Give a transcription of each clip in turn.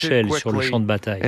sur le champ de bataille.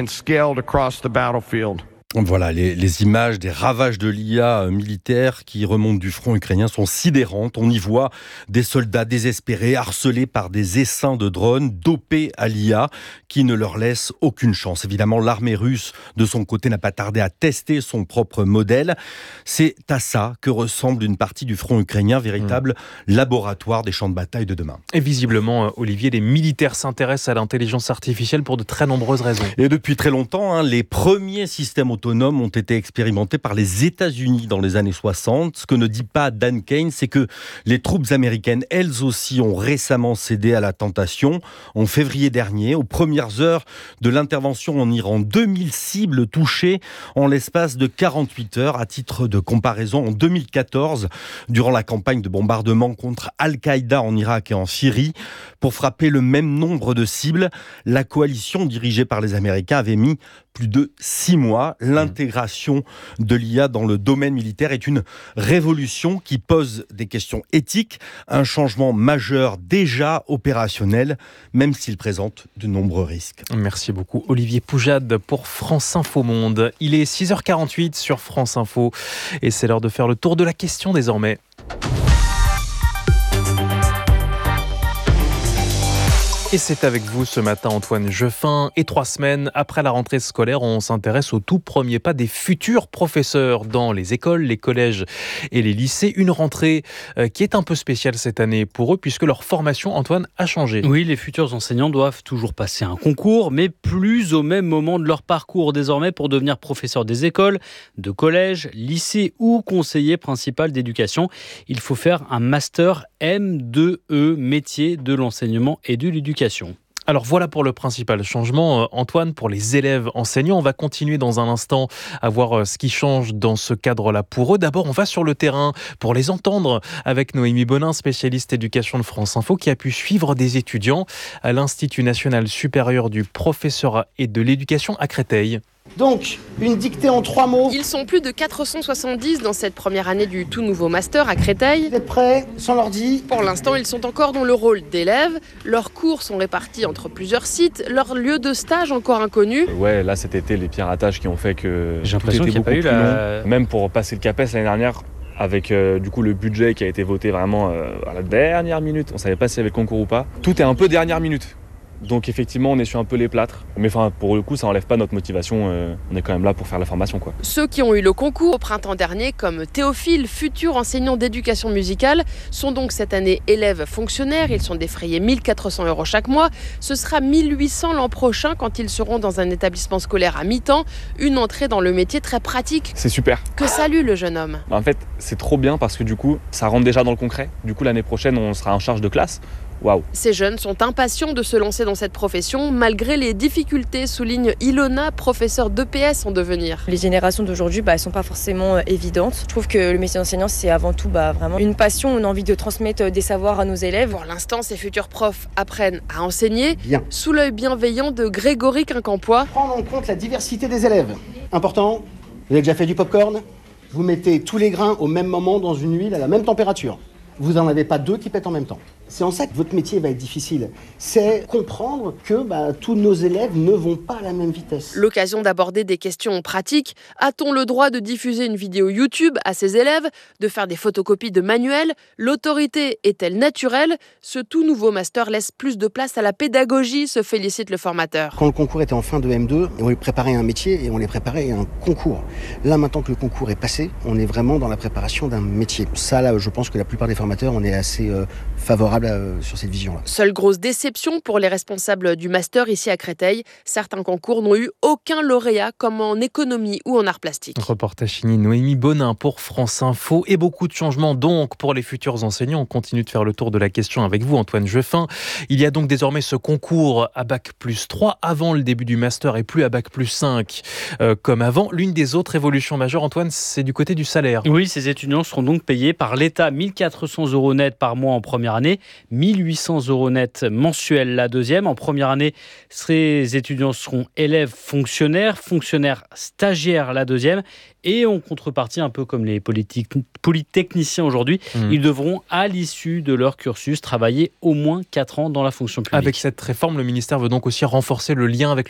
Voilà, les images des ravages de l'IA militaire qui remontent du front ukrainien sont sidérantes. On y voit des soldats désespérés, harcelés par des essaims de drones, dopés à l'IA, qui ne leur laissent aucune chance. Évidemment, l'armée russe, de son côté, n'a pas tardé à tester son propre modèle. C'est à ça que ressemble une partie du front ukrainien, véritable laboratoire des champs de bataille de demain. Et visiblement, Olivier, les militaires s'intéressent à l'intelligence artificielle pour de très nombreuses raisons. Et depuis très longtemps, les premiers systèmes autonomes ont été expérimentés par les États-Unis dans les années 60. Ce que ne dit pas Dan Kane, c'est que les troupes américaines, elles aussi, ont récemment cédé à la tentation. En février dernier, aux premières heures de l'intervention en Iran, 2000 cibles touchées en l'espace de 48 heures. À titre de comparaison, en 2014, durant la campagne de bombardement contre Al-Qaïda en Irak et en Syrie, pour frapper le même nombre de cibles, la coalition dirigée par les Américains avait mis plus de 6 mois. L'intégration de l'IA dans le domaine militaire est une révolution qui pose des questions éthiques, un changement majeur déjà opérationnel, même s'il présente de nombreux risques. Merci beaucoup Olivier Poujade pour France Info Monde. Il est 6h48 sur France Info et c'est l'heure de faire le tour de la question désormais. Et c'est avec vous ce matin, Antoine Jeffin. Et 3 semaines après la rentrée scolaire, on s'intéresse au tout premier pas des futurs professeurs dans les écoles, les collèges et les lycées. Une rentrée qui est un peu spéciale cette année pour eux, puisque leur formation, Antoine, a changé. Oui, les futurs enseignants doivent toujours passer un concours, mais plus au même moment de leur parcours désormais pour devenir professeur des écoles, de collèges, lycées ou conseiller principal d'éducation. Il faut faire un master M2E, métier de l'enseignement et de l'éducation. Alors voilà pour le principal changement. Antoine, pour les élèves enseignants, on va continuer dans un instant à voir ce qui change dans ce cadre-là pour eux. D'abord, on va sur le terrain pour les entendre avec Noémie Bonin, spécialiste éducation de France Info, qui a pu suivre des étudiants à l'Institut national supérieur du professorat et de l'éducation à Créteil. Donc, une dictée en 3 mots. Ils sont plus de 470 dans cette première année du tout nouveau master à Créteil. Vous êtes prêts? Sans l'ordi? Pour l'instant, ils sont encore dans le rôle d'élèves. Leurs cours sont répartis entre plusieurs sites. Leur lieu de stage encore inconnu. Ouais, là cet été, les piratages qui ont fait que j'ai l'impression qu'il n'y a pas eu long. Même pour passer le CAPES l'année dernière, avec du coup le budget qui a été voté vraiment à la dernière minute. On ne savait pas s'il y avait le concours ou pas. Tout est un peu dernière minute. Donc effectivement, on est sur un peu les plâtres. Mais pour le coup, ça n'enlève pas notre motivation. On est quand même là pour faire la formation, quoi. Ceux qui ont eu le concours au printemps dernier, comme Théophile, futur enseignant d'éducation musicale, sont donc cette année élèves fonctionnaires. Ils sont défrayés 1 400 € chaque mois. Ce sera 1 800 l'an prochain quand ils seront dans un établissement scolaire à mi-temps. Une entrée dans le métier très pratique. C'est super. Que salue le jeune homme. En fait, c'est trop bien parce que du coup, ça rentre déjà dans le concret. Du coup, l'année prochaine, on sera en charge de classe. Waouh. Ces jeunes sont impatients de se lancer dans cette profession, malgré les difficultés, souligne Ilona, professeure d'EPS en devenir. Les générations d'aujourd'hui, elles ne sont pas forcément évidentes. Je trouve que le métier d'enseignant, c'est avant tout vraiment une passion. On a envie de transmettre des savoirs à nos élèves. Pour l'instant, ces futurs profs apprennent à enseigner, Bien. Sous l'œil bienveillant de Grégory Quincampoix. Prendre en compte la diversité des élèves. Important, vous avez déjà fait du popcorn? Vous mettez tous les grains au même moment dans une huile à la même température. Vous n'en avez pas 2 qui pètent en même temps. C'est en ça que votre métier va être difficile. C'est comprendre que tous nos élèves ne vont pas à la même vitesse. L'occasion d'aborder des questions pratiques. A-t-on le droit de diffuser une vidéo YouTube à ses élèves, de faire des photocopies de manuels? L'autorité est-elle naturelle? Ce tout nouveau master laisse plus de place à la pédagogie, se félicite le formateur. Quand le concours était en fin de M2, on les préparait à un métier et on les préparait à un concours. Là, maintenant que le concours est passé, on est vraiment dans la préparation d'un métier. Ça, là, je pense que la plupart des formateurs, on est assez favorable sur cette vision-là. Seule grosse déception pour les responsables du master ici à Créteil. Certains concours n'ont eu aucun lauréat, comme en économie ou en arts plastiques. Reportage signé Noémie Bonin pour France Info. Et beaucoup de changements donc pour les futurs enseignants. On continue de faire le tour de la question avec vous, Antoine Jeffin. Il y a donc désormais ce concours à Bac+3 avant le début du master et plus à Bac+5 comme avant. L'une des autres évolutions majeures, Antoine, c'est du côté du salaire. Oui, ces étudiants seront donc payés par l'État 1 400 € net par mois en première année, 1 800 € net mensuels la deuxième. En première année, ces étudiants seront élèves fonctionnaires stagiaires la deuxième. Et en contrepartie, un peu comme les polytechniciens aujourd'hui, ils devront, à l'issue de leur cursus, travailler au moins 4 ans dans la fonction publique. Avec cette réforme, le ministère veut donc aussi renforcer le lien avec